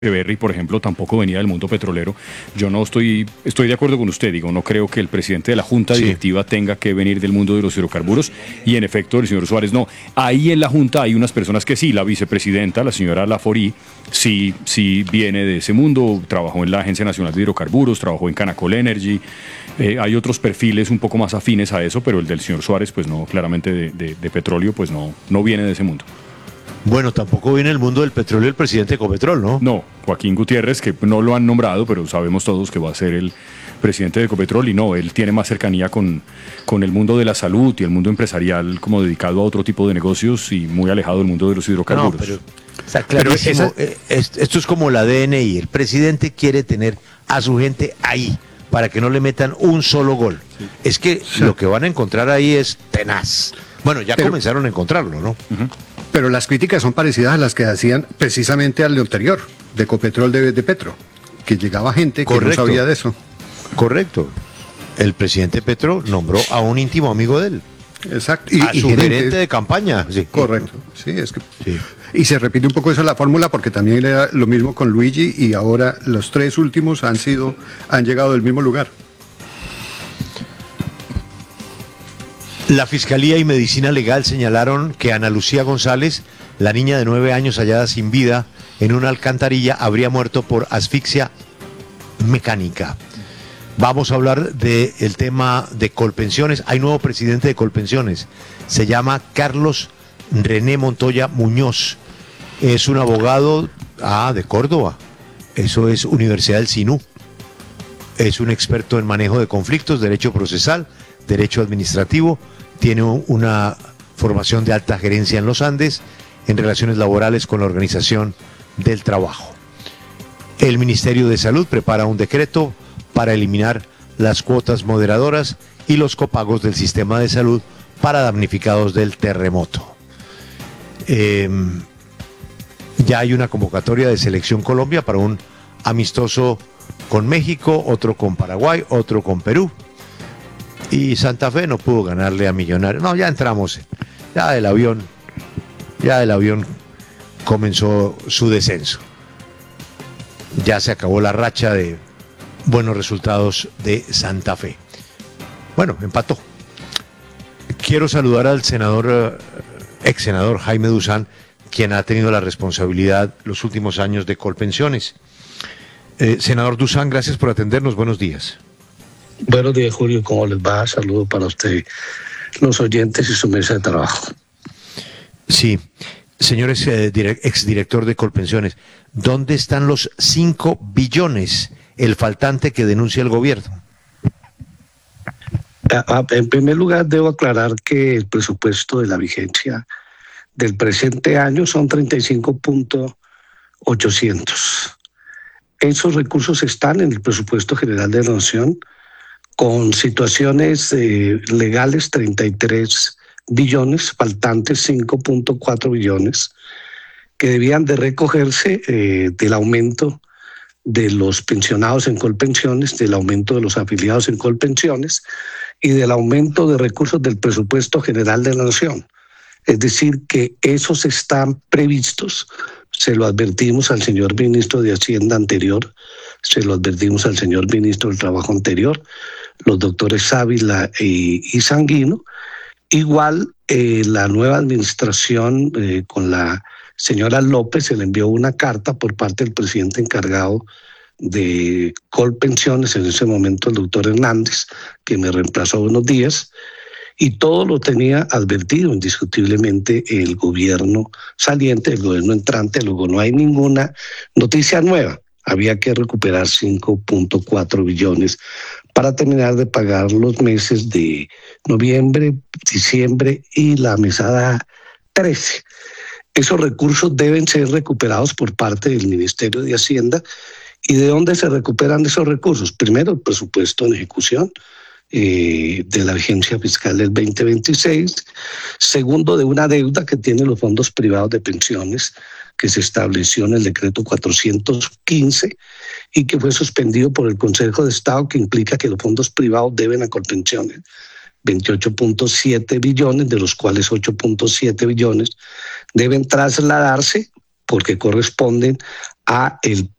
Berry, por ejemplo, tampoco venía del mundo petrolero. Yo no estoy de acuerdo con usted, digo, no creo que el presidente de la Junta Directiva tenga que venir del mundo de los hidrocarburos, y en efecto el señor Suárez no. Ahí en la Junta hay unas personas que sí, la vicepresidenta, la señora Laforí, sí viene de ese mundo, trabajó en la Agencia Nacional de Hidrocarburos, trabajó en Canacol Energy, hay otros perfiles un poco más afines a eso, pero el del señor Suárez, pues no, claramente de petróleo, pues no viene de ese mundo. Bueno, tampoco viene el mundo del petróleo el presidente de Ecopetrol, ¿no? No, Joaquín Gutiérrez, que no lo han nombrado, pero sabemos todos que va a ser el presidente de Ecopetrol, y no, él tiene más cercanía con el mundo de la salud y el mundo empresarial, como dedicado a otro tipo de negocios y muy alejado del mundo de los hidrocarburos. No, pero está clarísimo, esto es como la DNI, el presidente quiere tener a su gente ahí, para que no le metan un solo gol. Sí. Es que lo que van a encontrar ahí es tenaz. Bueno, ya comenzaron a encontrarlo, ¿no? Pero las críticas son parecidas a las que hacían precisamente al anterior, de Ecopetrol de Petro, que llegaba gente que no sabía de eso. Correcto. El presidente Petro nombró a un íntimo amigo de él. Exacto. A su gerente de campaña. Sí. Correcto. Sí, es que... Sí. Y se repite un poco eso la fórmula, porque también era lo mismo con Luigi, y ahora los tres últimos han llegado del mismo lugar. La Fiscalía y Medicina Legal señalaron que Ana Lucía González, la niña de 9 años hallada sin vida en una alcantarilla, habría muerto por asfixia mecánica. Vamos a hablar del tema de Colpensiones. Hay nuevo presidente de Colpensiones. Se llama Carlos René Montoya Muñoz. Es un abogado de Córdoba. Eso es Universidad del Sinú. Es un experto en manejo de conflictos, derecho procesal, derecho administrativo. Tiene una formación de alta gerencia en los Andes, en relaciones laborales con la Organización del Trabajo. El Ministerio de Salud prepara un decreto para eliminar las cuotas moderadoras y los copagos del sistema de salud para damnificados del terremoto. Ya hay una convocatoria de Selección Colombia para un amistoso con México, otro con Paraguay, otro con Perú. Y Santa Fe no pudo ganarle a Millonarios. No, ya entramos. Ya el avión comenzó su descenso. Ya se acabó la racha de buenos resultados de Santa Fe. Bueno, empató. Quiero saludar al ex senador Jaime Duzán, quien ha tenido la responsabilidad los últimos años de Colpensiones. Senador Duzán, gracias por atendernos. Buenos días. Buenos días, Julio. ¿Cómo les va? Saludos para usted, los oyentes y su mesa de trabajo. Sí. Señores, exdirector de Colpensiones, ¿dónde están los 5 billones, el faltante que denuncia el gobierno? En primer lugar, debo aclarar que el presupuesto de la vigencia del presente año son 35.800. Esos recursos están en el presupuesto general de la Nación, con situaciones legales 33 billones, faltantes 5.4 billones, que debían de recogerse del aumento de los pensionados en Colpensiones, del aumento de los afiliados en Colpensiones y del aumento de recursos del presupuesto general de la Nación. Es decir, que esos están previstos. Se lo advertimos al señor ministro de Hacienda anterior, se lo advertimos al señor ministro del Trabajo anterior, los doctores Ávila y Sanguino. Igual la nueva administración con la señora López se le envió una carta por parte del presidente encargado de Colpensiones, en ese momento el doctor Hernández, que me reemplazó unos días, y todo lo tenía advertido indiscutiblemente el gobierno saliente, el gobierno entrante. Luego no hay ninguna noticia nueva. Había que recuperar 5.4 billones para terminar de pagar los meses de noviembre, diciembre y la mesada 13. Esos recursos deben ser recuperados por parte del Ministerio de Hacienda. ¿Y de dónde se recuperan esos recursos? Primero, el presupuesto en ejecución de la vigencia fiscal del 2026. Segundo, de una deuda que tienen los fondos privados de pensiones que se estableció en el decreto 415 y que fue suspendido por el Consejo de Estado, que implica que los fondos privados deben a Colpensiones 28.7 billones, de los cuales 8.7 billones deben trasladarse porque corresponden a el